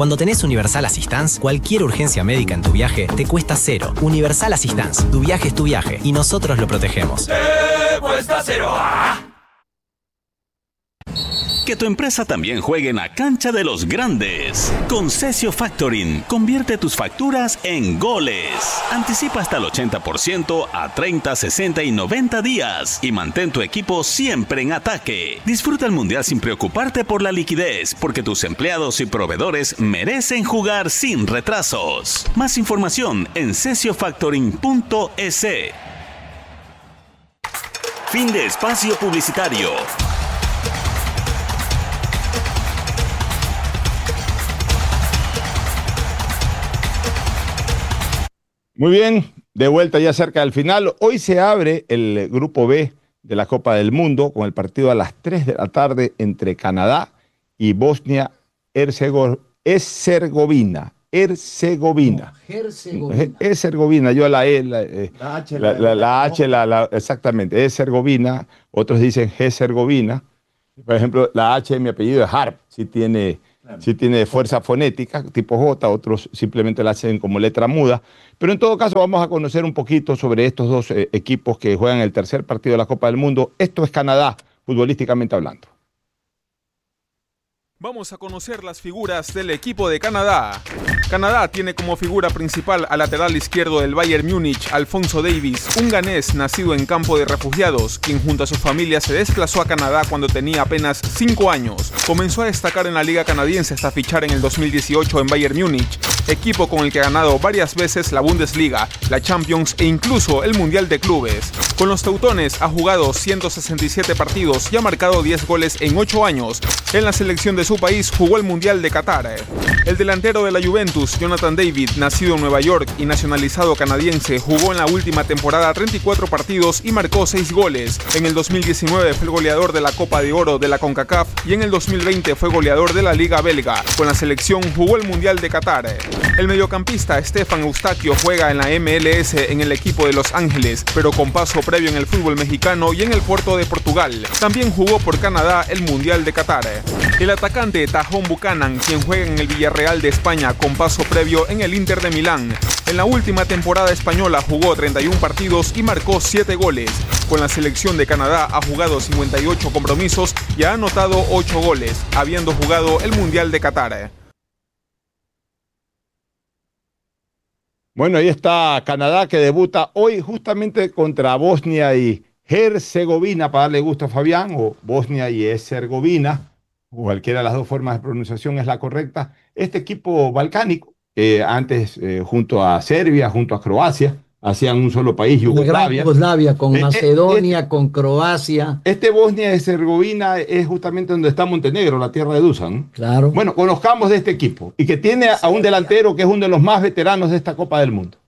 Cuando tenés Universal Assistance, cualquier urgencia médica en tu viaje te cuesta cero. Universal Assistance, tu viaje es tu viaje y nosotros lo protegemos. ¡Te cuesta cero! Que tu empresa también juegue en la cancha de los grandes. Con Sesio Factoring, convierte tus facturas en goles. Anticipa hasta el 80% a 30, 60 y 90 días. Y mantén tu equipo siempre en ataque. Disfruta el mundial sin preocuparte por la liquidez, porque tus empleados y proveedores merecen jugar sin retrasos. Más información en sesiofactoring.es. Fin de espacio publicitario. Muy bien, de vuelta ya cerca del final. Hoy se abre el grupo B de la Copa del Mundo con el partido a las 3 de la tarde entre Canadá y Bosnia-Herzegovina. Herzegovina. Yo la H, exactamente, Herzegovina. Otros dicen Herzegovina. Por ejemplo, la H de mi apellido es Harp, sí tiene fuerza fonética, tipo J, otros simplemente la hacen como letra muda. Pero en todo caso vamos a conocer un poquito sobre estos dos equipos que juegan el tercer partido de la Copa del Mundo. Esto es Canadá, futbolísticamente hablando. Vamos a conocer las figuras del equipo de Canadá. Canadá tiene como figura principal al lateral izquierdo del Bayern Múnich, Alphonso Davies, un ganés nacido en campo de refugiados, quien junto a su familia se desplazó a Canadá cuando tenía apenas 5 años. Comenzó a destacar en la liga canadiense hasta fichar en el 2018 en Bayern Múnich, equipo con el que ha ganado varias veces la Bundesliga, la Champions e incluso el Mundial de Clubes. Con los teutones ha jugado 167 partidos y ha marcado 10 goles en 8 años. En la selección de su país jugó el Mundial de Qatar. El delantero de la Juventus, Jonathan David, nacido en Nueva York y nacionalizado canadiense, jugó en la última temporada 34 partidos y marcó 6 goles. En el 2019 fue el goleador de la Copa de Oro de la CONCACAF y en el 2020 fue goleador de la Liga Belga. Con la selección jugó el Mundial de Qatar. El mediocampista Stefan Eustaquio juega en la MLS en el equipo de Los Ángeles, pero con paso previo en el fútbol mexicano y en el Porto de Portugal. También jugó por Canadá el Mundial de Qatar. El atacante Tajón Buchanan, quien juega en el Villarreal de España con paso previo en el Inter de Milán. En la última temporada española jugó 31 partidos y marcó 7 goles. Con la selección de Canadá ha jugado 58 compromisos y ha anotado 8 goles, habiendo jugado el Mundial de Qatar. Bueno, ahí está Canadá que debuta hoy justamente contra Bosnia y Herzegovina, para darle gusto a Fabián, o Bosnia y Herzegovina. Cualquiera de las dos formas de pronunciación es la correcta. Este equipo balcánico, antes junto a Serbia, junto a Croacia, hacían un solo país, Yugoslavia. Yugoslavia, con Macedonia, con Croacia. Este Bosnia y Herzegovina es justamente donde está Montenegro, la tierra de Dusan. Claro. Bueno, conozcamos de este equipo y que tiene a un delantero que es uno de los más veteranos de esta Copa del Mundo.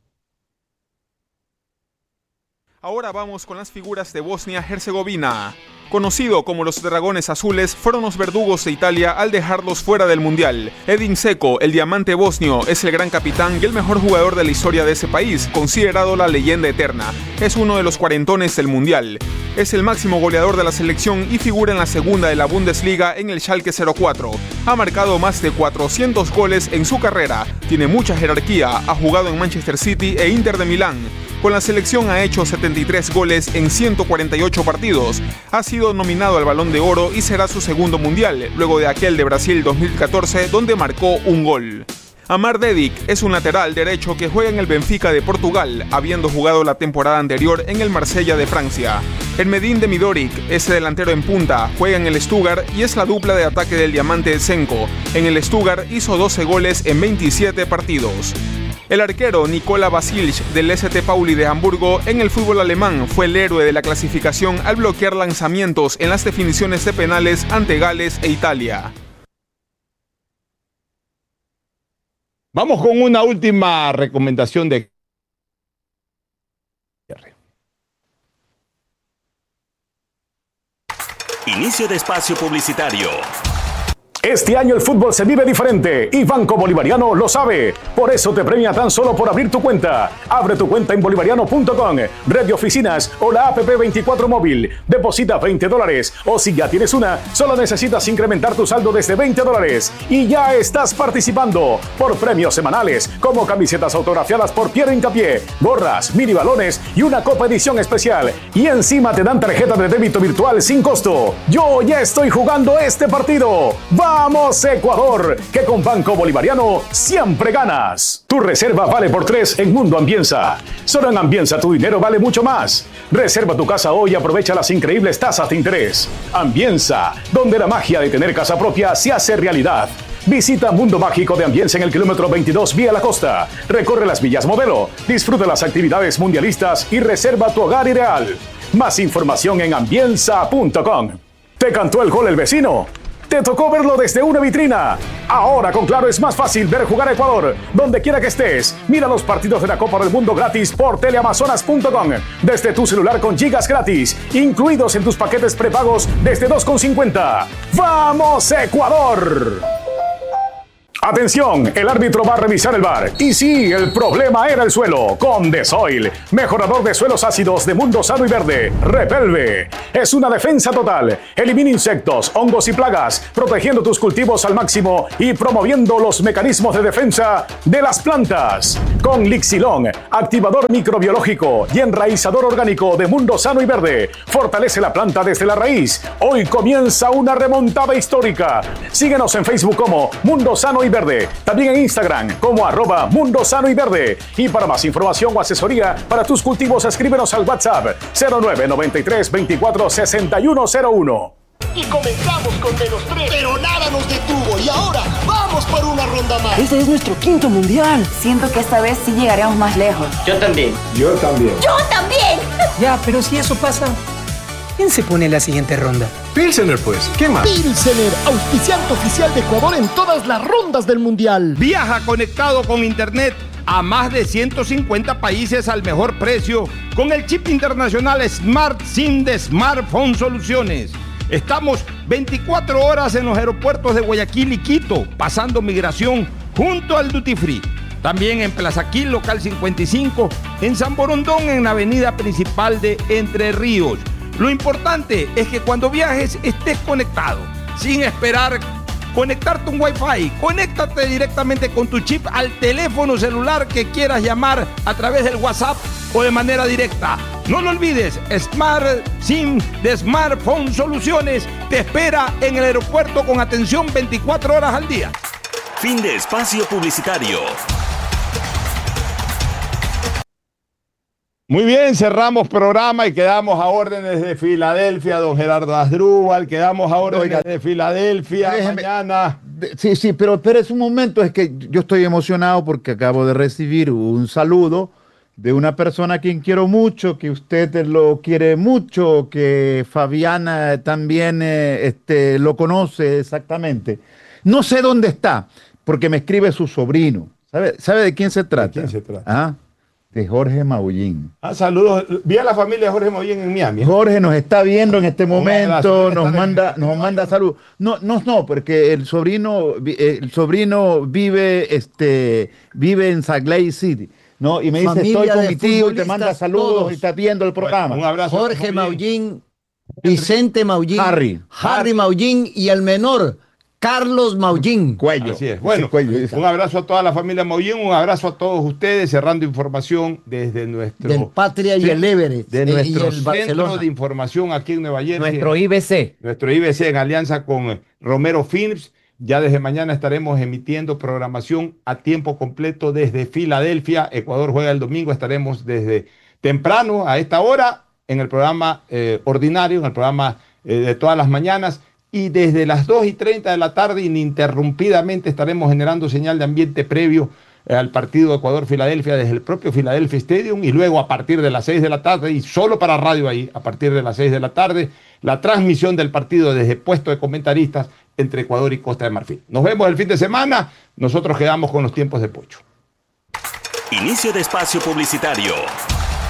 Ahora vamos con las figuras de Bosnia-Herzegovina. Conocido como los Dragones Azules, fueron los verdugos de Italia al dejarlos fuera del Mundial. Edin Dzeko, el diamante bosnio, es el gran capitán y el mejor jugador de la historia de ese país, considerado la leyenda eterna. Es uno de los cuarentones del Mundial. Es el máximo goleador de la selección y figura en la segunda de la Bundesliga en el Schalke 04. Ha marcado más de 400 goles en su carrera. Tiene mucha jerarquía, ha jugado en Manchester City e Inter de Milán. Con la selección ha hecho 73 goles en 148 partidos. Ha sido nominado al Balón de Oro y será su segundo mundial, luego de aquel de Brasil 2014, donde marcó un gol. Amar Dedic es un lateral derecho que juega en el Benfica de Portugal, habiendo jugado la temporada anterior en el Marsella de Francia. Ermedin Demirovic, ese delantero en punta, juega en el Stuttgart y es la dupla de ataque del diamante Zenko. En el Stuttgart hizo 12 goles en 27 partidos. El arquero Nikola Vasilj del St. Pauli de Hamburgo en el fútbol alemán fue el héroe de la clasificación al bloquear lanzamientos en las definiciones de penales ante Gales e Italia. Vamos con una última recomendación de... Inicio de espacio publicitario. Este año el fútbol se vive diferente y Banco Bolivariano lo sabe. Por eso te premia tan solo por abrir tu cuenta. Abre tu cuenta en bolivariano.com, red de oficinas o la app 24 móvil. Deposita $20 o si ya tienes una, solo necesitas incrementar tu saldo desde $20 y ya estás participando por premios semanales como camisetas autografiadas por Piero Hincapié, gorras, mini balones y una copa edición especial. Y encima te dan tarjeta de débito virtual sin costo. Yo ya estoy jugando este partido. ¡Vamos, Ecuador! Que con Banco Bolivariano siempre ganas. Tu reserva vale por 3 en Mundo Ambienza. Solo en Ambienza tu dinero vale mucho más. Reserva tu casa hoy y aprovecha las increíbles tasas de interés. Ambienza, donde la magia de tener casa propia se hace realidad. Visita Mundo Mágico de Ambienza en el kilómetro 22 vía la costa. Recorre las villas modelo, disfruta las actividades mundialistas y reserva tu hogar ideal. Más información en ambienza.com. ¿Te cantó el gol el vecino? ¿Te tocó verlo desde una vitrina? Ahora con Claro es más fácil ver jugar a Ecuador, donde quiera que estés. Mira los partidos de la Copa del Mundo gratis por teleamazonas.com. Desde tu celular con gigas gratis, incluidos en tus paquetes prepagos desde $2,50. ¡Vamos, Ecuador! Atención, el árbitro va a revisar el VAR. Y sí, el problema era el suelo. Con Desoil, mejorador de suelos ácidos de Mundo Sano y Verde. Repelve. Es una defensa total. Elimina insectos, hongos y plagas, protegiendo tus cultivos al máximo y promoviendo los mecanismos de defensa de las plantas. Con Lixilon, activador microbiológico y enraizador orgánico de Mundo Sano y Verde. Fortalece la planta desde la raíz. Hoy comienza una remontada histórica. Síguenos en Facebook como Mundo Sano y Verde. También en Instagram como @Mundo Sano y Verde. Y para más información o asesoría para tus cultivos, escríbenos al WhatsApp 0993 24 6101. Y comenzamos con -3, pero nada nos detuvo. Y ahora vamos por una ronda más. Este es nuestro 5º mundial. Siento que esta vez sí llegaremos más lejos. Yo también. Yo también. Yo también. Ya, pero si eso pasa, ¿quién se pone en la siguiente ronda? Pilsener, pues. ¿Qué más? Pilsener, auspiciante oficial de Ecuador en todas las rondas del mundial. Viaja conectado con internet a más de 150 países al mejor precio con el chip internacional Smart SIM de Smartphone Soluciones. Estamos 24 horas en los aeropuertos de Guayaquil y Quito, pasando migración junto al Duty Free. También en Plaza Quil, local 55, en San Borondón, en la avenida principal de Entre Ríos. Lo importante es que cuando viajes estés conectado, sin esperar conectarte a un Wi-Fi. Conéctate directamente con tu chip al teléfono celular que quieras llamar a través del WhatsApp o de manera directa. No lo olvides, Smart SIM de Smartphone Soluciones te espera en el aeropuerto con atención 24 horas al día. Fin de espacio publicitario. Muy bien, cerramos programa y quedamos a órdenes de Filadelfia, don Gerardo Asdrúbal, quedamos a órdenes de Filadelfia mañana. Sí, pero espérese un momento, es que yo estoy emocionado porque acabo de recibir un saludo de una persona a quien quiero mucho, que usted lo quiere mucho, que Fabiana también lo conoce exactamente. No sé dónde está, porque me escribe su sobrino. ¿Sabe de quién se trata? ¿De quién se trata? ¿Ah? De Jorge Maullín. Saludos. Vi a la familia de Jorge Maullín en Miami. Jorge nos está viendo en este momento, nos manda saludos. No, porque el sobrino vive en Salt Lake City, ¿no? Y me dice, estoy con mi tío y te manda saludos todos. Y está viendo el programa. Un abrazo. Jorge Maullín, Vicente Maullín, Harry Maullín y el menor, Carlos Maullín. Cuello. Así es. Bueno, un abrazo a toda la familia Maullín, un abrazo a todos ustedes, cerrando información desde nuestro... Del Patria y el Everett. De nuestro centro de información aquí en Nueva Jersey. Nuestro IBC. Nuestro IBC en alianza con Romero Films. Ya desde mañana estaremos emitiendo programación a tiempo completo desde Filadelfia. Ecuador juega el domingo, estaremos desde temprano a esta hora en el programa ordinario, en el programa de todas las mañanas. Y desde las 2:30 de la tarde, ininterrumpidamente, estaremos generando señal de ambiente previo al partido Ecuador-Filadelfia desde el propio Philadelphia Stadium. Y luego a partir de las 6 de la tarde, y solo para radio ahí, a partir de las 6 de la tarde, la transmisión del partido desde puesto de comentaristas entre Ecuador y Costa de Marfil. Nos vemos el fin de semana. Nosotros quedamos con los tiempos de Pocho. Inicio de espacio publicitario.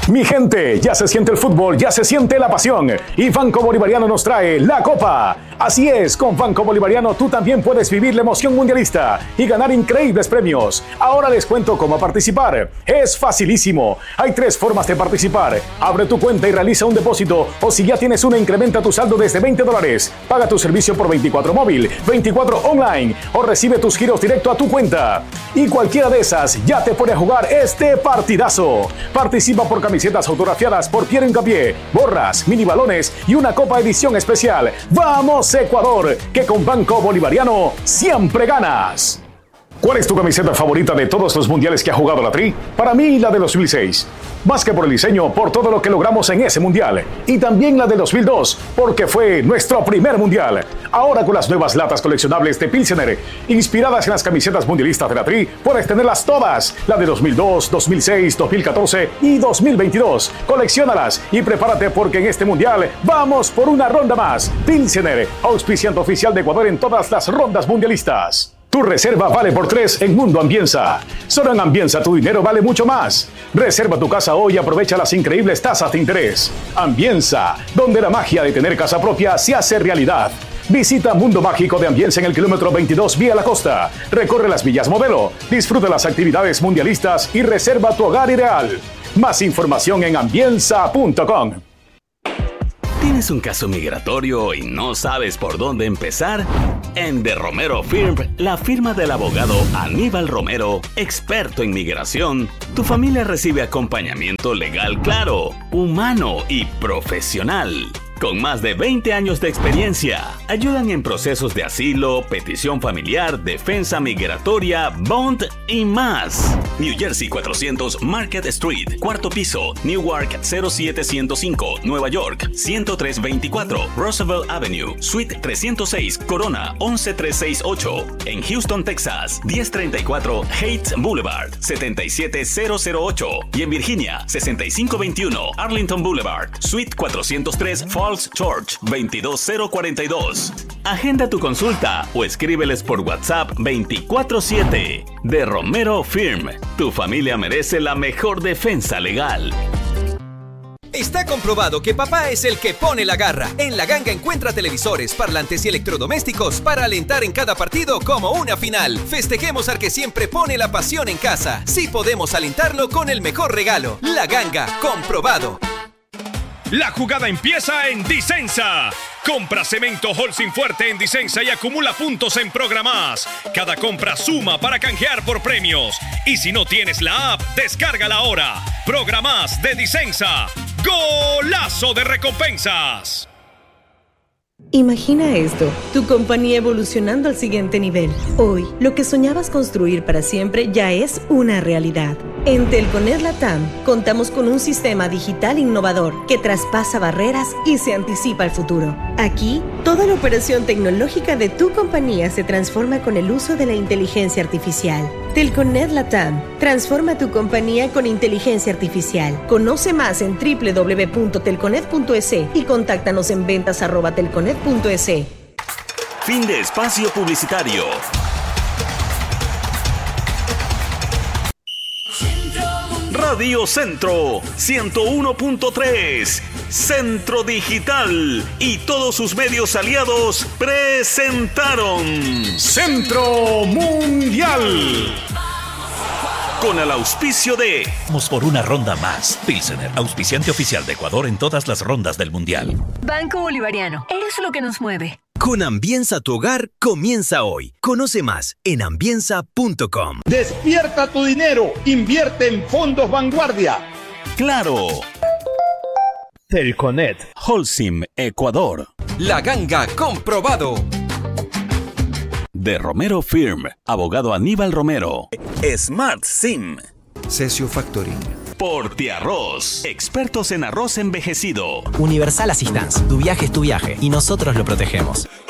Mi gente, ya se siente el fútbol, ya se siente la pasión y Banco Bolivariano nos trae la Copa. Así es, con Banco Bolivariano tú también puedes vivir la emoción mundialista y ganar increíbles premios. Ahora les cuento cómo participar. Es facilísimo. Hay 3 formas de participar. Abre tu cuenta y realiza un depósito, o si ya tienes una, incrementa tu saldo desde $20. Paga tu servicio por 24 móvil, 24 online o recibe tus giros directo a tu cuenta. Y cualquiera de esas ya te pone a jugar este partidazo. Participa por camisetas autografiadas por Piero Hincapié, gorras, mini balones y una copa edición especial. ¡Vamos Ecuador! Que con Banco Bolivariano siempre ganas. ¿Cuál es tu camiseta favorita de todos los mundiales que ha jugado la Tri? Para mí, la de 2006. Más que por el diseño, por todo lo que logramos en ese mundial. Y también la de 2002, porque fue nuestro primer mundial. Ahora con las nuevas latas coleccionables de Pilsener, inspiradas en las camisetas mundialistas de la Tri, puedes tenerlas todas. La de 2002, 2006, 2014 y 2022. Colecciónalas y prepárate porque en este mundial vamos por una ronda más. Pilsener, auspiciante oficial de Ecuador en todas las rondas mundialistas. Tu reserva vale por 3 en Mundo Ambienza. Solo en Ambienza tu dinero vale mucho más. Reserva tu casa hoy y aprovecha las increíbles tasas de interés. Ambienza, donde la magia de tener casa propia se hace realidad. Visita Mundo Mágico de Ambienza en el kilómetro 22 vía la costa. Recorre las villas modelo, disfruta las actividades mundialistas y reserva tu hogar ideal. Más información en ambienza.com. ¿Tienes un caso migratorio y no sabes por dónde empezar? En The Romero Firm, la firma del abogado Aníbal Romero, experto en migración, tu familia recibe acompañamiento legal claro, humano y profesional. Con más de 20 años de experiencia, ayudan en procesos de asilo, petición familiar, defensa migratoria, bond y más. New Jersey 400 Market Street, cuarto piso, Newark 07105, Nueva York 10324, Roosevelt Avenue, Suite 306, Corona 11368. En Houston, Texas 1034 Heights Boulevard 77008. Y en Virginia 6521 Arlington Boulevard, Suite 403 Falls Church 22042. Agenda tu consulta o escríbeles por WhatsApp 24/7. De Romero Firm, tu familia merece la mejor defensa legal. Está comprobado que papá es el que pone la garra. En La Ganga encuentra televisores, parlantes y electrodomésticos para alentar en cada partido como una final. Festejemos al que siempre pone la pasión en casa. Sí podemos alentarlo con el mejor regalo. La Ganga, comprobado. La jugada empieza en Disensa. Compra cemento Holcim Fuerte en Disensa y acumula puntos en Programás. Cada compra suma para canjear por premios. Y si no tienes la app, descárgala ahora. Programás de Disensa. ¡Golazo de recompensas! Imagina esto, tu compañía evolucionando al siguiente nivel. Hoy, lo que soñabas construir para siempre ya es una realidad. En Telconet Latam, contamos con un sistema digital innovador que traspasa barreras y se anticipa al futuro. Aquí, toda la operación tecnológica de tu compañía se transforma con el uso de la inteligencia artificial. Telconet Latam, transforma tu compañía con inteligencia artificial. Conoce más en www.telconet.es y contáctanos en ventas@telconet.es. Fin de espacio publicitario. Radio Centro 101.3, Centro Digital y todos sus medios aliados presentaron Centro Mundial. Con el auspicio de... Vamos por una ronda más. Pilsener, auspiciante oficial de Ecuador en todas las rondas del Mundial. Banco Bolivariano, eres lo que nos mueve. Con Ambienza tu hogar comienza hoy. Conoce más en ambienza.com. Despierta tu dinero, invierte en fondos Vanguardia. Claro. Telconet. Holcim, Ecuador. La Ganga, comprobado. De Romero Firm, abogado Aníbal Romero. Smart Sim. Cesio Factoring. Portiarroz, expertos en arroz envejecido. Universal Assistance, tu viaje es tu viaje y nosotros lo protegemos.